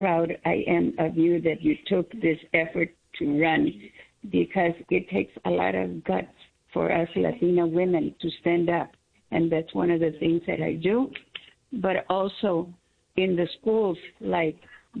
proud I am of you that you took this effort to run, because it takes a lot of guts for us Latina women to stand up. And that's one of the things that I do. But also in the schools, let's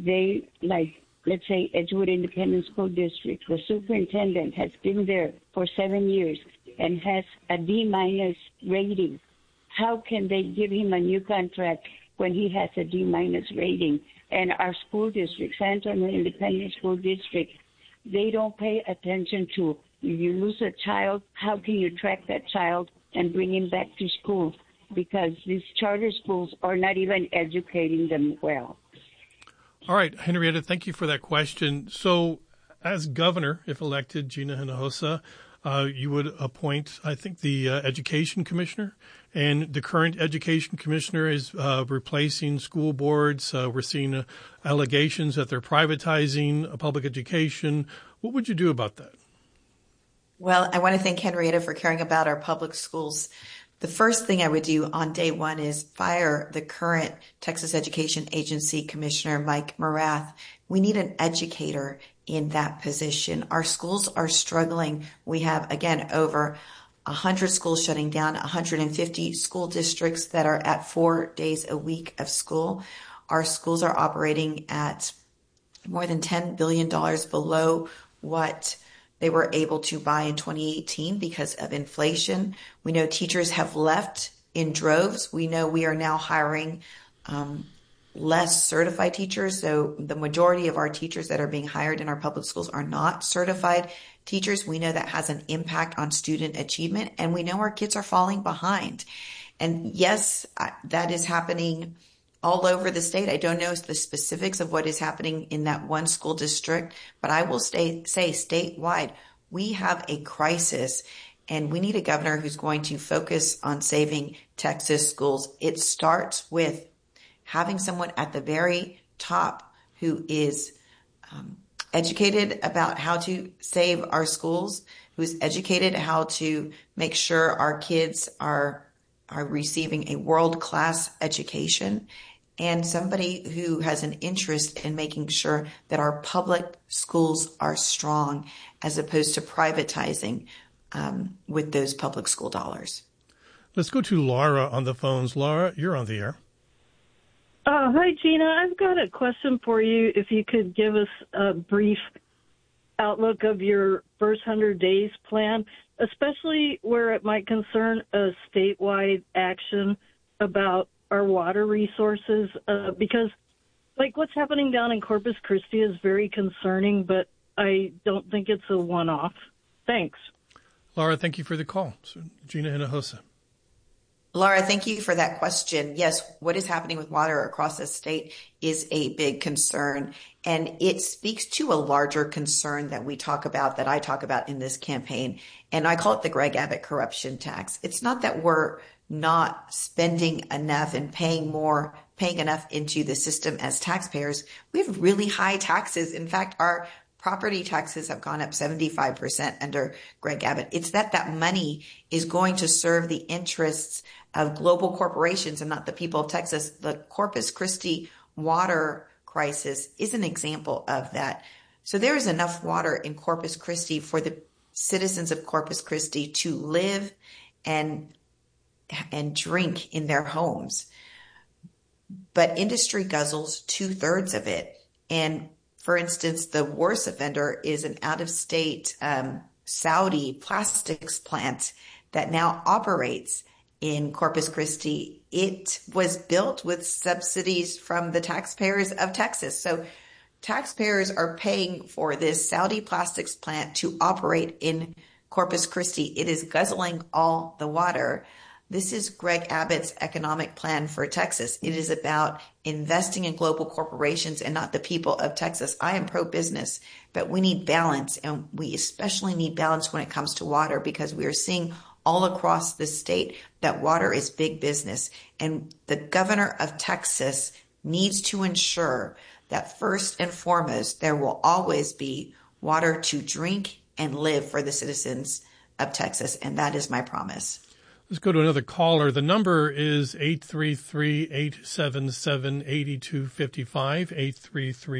say Edgewood Independent School District, the superintendent has been there for 7 years and has a D- rating. How can they give him a new contract when he has a D- rating? And our school district, San Antonio Independent School District, they don't pay attention to, if you lose a child, how can you track that child and bring him back to school? Because these charter schools are not even educating them well. All right, Henrietta, thank you for that question. So as governor, if elected, Gina Hinojosa, you would appoint, I think, the education commissioner. And the current education commissioner is replacing school boards. We're seeing allegations that they're privatizing public education. What would you do about that? Well, I want to thank Henrietta for caring about our public schools. The first thing I would do on day one is fire the current Texas Education Agency Commissioner, Mike Morath. We need an educator in that position. Our schools are struggling. We have, again, over 100 schools shutting down, 150 school districts that are at 4 days a week of school. Our schools are operating at more than $10 billion below what they were able to buy in 2018 because of inflation. We know teachers have left in droves. We know we are now hiring less certified teachers. So the majority of our teachers that are being hired in our public schools are not certified teachers. We know that has an impact on student achievement, and we know our kids are falling behind. And yes, that is happening all over the state. I don't know the specifics of what is happening in that one school district, but I will say statewide, we have a crisis, and we need a governor who's going to focus on saving Texas schools. It starts with having someone at the very top who is educated about how to save our schools, who's educated how to make sure our kids are receiving a world-class education, and somebody who has an interest in making sure that our public schools are strong as opposed to privatizing with those public school dollars. Let's go to Laura on the phones. Laura, you're on the air. Hi, Gina. I've got a question for you. If you could give us a brief outlook of your first 100 days plan, especially where it might concern a statewide action about our water resources, because like what's happening down in Corpus Christi is very concerning, but I don't think it's a one-off. Thanks. Laura, thank you for the call. So, Gina Hinojosa. Laura, thank you for that question. Yes, what is happening with water across the state is a big concern, and it speaks to a larger concern that we talk about, that I talk about in this campaign, and I call it the Greg Abbott corruption tax. It's not that we're not spending enough and paying enough into the system as taxpayers. We have really high taxes. In fact, our property taxes have gone up 75% under Greg Abbott. It's that money is going to serve the interests of global corporations and not the people of Texas. The Corpus Christi water crisis is an example of that. So there is enough water in Corpus Christi for the citizens of Corpus Christi to live and drink in their homes. But industry guzzles 2/3 of it. And for instance, the worst offender is an out-of-state Saudi plastics plant that now operates in Corpus Christi. It was built with subsidies from the taxpayers of Texas. So taxpayers are paying for this Saudi plastics plant to operate in Corpus Christi. It is guzzling all the water. This is Greg Abbott's economic plan for Texas. It is about investing in global corporations and not the people of Texas. I am pro-business, but we need balance, and we especially need balance when it comes to water, because we are seeing all across the state that water is big business. And the governor of Texas needs to ensure that first and foremost, there will always be water to drink and live for the citizens of Texas. And that is my promise. Let's go to another caller. The number is 833-877-8255, 833